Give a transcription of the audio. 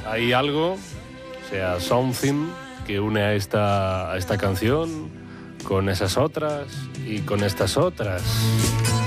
hay algo, o sea, something que une a esta canción con esas otras y con estas otras.